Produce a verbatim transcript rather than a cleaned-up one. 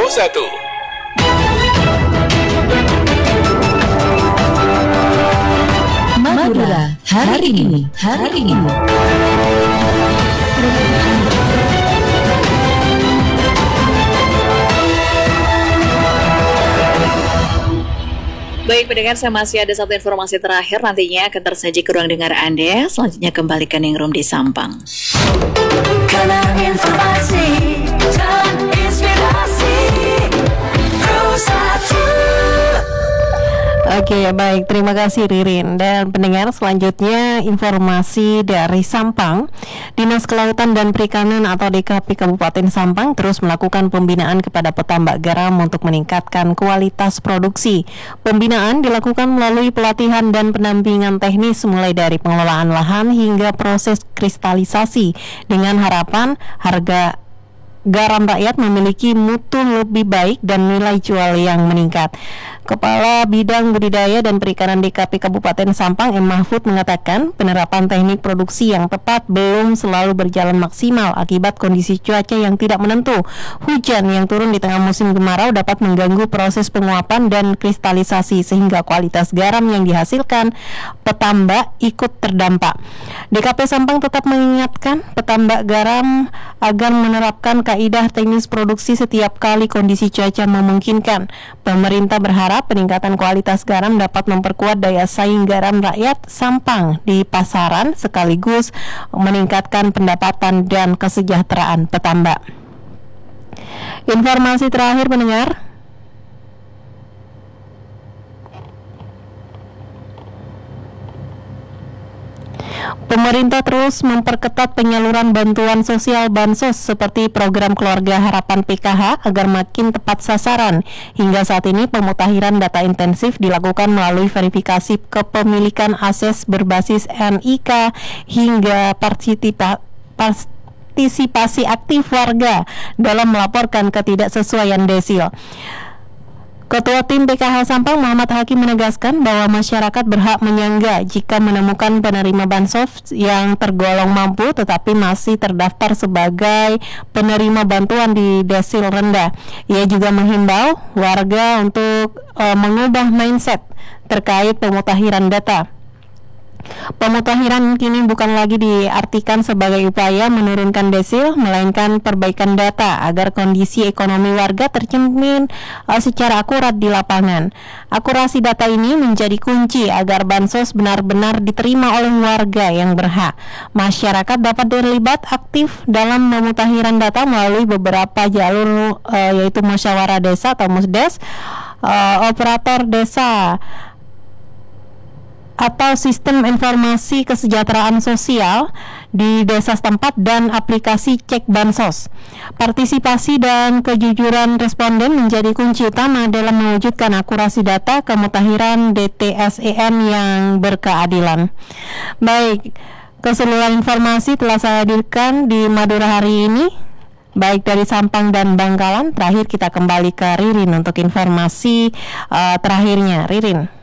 satu. Madura hari ini, hari ini. Baik pendengar, saya masih ada satu informasi terakhir nantinya akan tersaji ke ruang dengar Anda. Selanjutnya kembali ke Ningrum di Sampang. Karena informasi dan inspirasi satu. Oke, baik. Terima kasih Ririn. Dan pendengar, selanjutnya informasi dari Sampang. Dinas Kelautan dan Perikanan atau D K P Kabupaten Sampang terus melakukan pembinaan kepada petambak garam untuk meningkatkan kualitas produksi. Pembinaan dilakukan melalui pelatihan dan pendampingan teknis mulai dari pengelolaan lahan hingga proses kristalisasi dengan harapan harga garam rakyat memiliki mutu lebih baik dan nilai jual yang meningkat. Kepala Bidang Budidaya dan Perikanan D K P Kabupaten Sampang, M. Mahfud, mengatakan penerapan teknik produksi yang tepat belum selalu berjalan maksimal akibat kondisi cuaca yang tidak menentu. Hujan yang turun di tengah musim kemarau dapat mengganggu proses penguapan dan kristalisasi sehingga kualitas garam yang dihasilkan petambak ikut terdampak. D K P Sampang tetap mengingatkan petambak garam agar menerapkan kaidah teknis produksi setiap kali kondisi cuaca memungkinkan. Pemerintah berharap peningkatan kualitas garam dapat memperkuat daya saing garam rakyat Sampang di pasaran sekaligus meningkatkan pendapatan dan kesejahteraan petambak. Informasi terakhir pendengar. Pemerintah terus memperketat penyaluran bantuan sosial Bansos seperti program Keluarga Harapan P K H agar makin tepat sasaran. Hingga saat ini pemutahiran data intensif dilakukan melalui verifikasi kepemilikan ases berbasis N I K hingga partisipa- partisipasi aktif warga dalam melaporkan ketidaksesuaian desil. Ketua Tim P K H Sampang Muhammad Hakim menegaskan bahwa masyarakat berhak menyangga jika menemukan penerima bansos yang tergolong mampu tetapi masih terdaftar sebagai penerima bantuan di desil rendah. Ia juga menghimbau warga untuk uh, mengubah mindset terkait pemutakhiran data. Pemutahiran kini bukan lagi diartikan sebagai upaya menurunkan desil, melainkan perbaikan data agar kondisi ekonomi warga tercermin uh, secara akurat di lapangan. Akurasi data ini menjadi kunci agar bansos benar-benar diterima oleh warga yang berhak. Masyarakat dapat terlibat aktif dalam pemutahiran data melalui beberapa jalur uh, yaitu musyawarah desa atau musdes, uh, operator desa, atau sistem informasi kesejahteraan sosial di desa setempat dan aplikasi cek bansos. Partisipasi dan kejujuran responden menjadi kunci utama dalam mewujudkan akurasi data kemutahiran D T S E N yang berkeadilan. Baik, keseluruhan informasi telah saya hadirkan di Madura hari ini, baik dari Sampang dan Bangkalan. Terakhir kita kembali ke Ririn untuk informasi uh, terakhirnya. Ririn.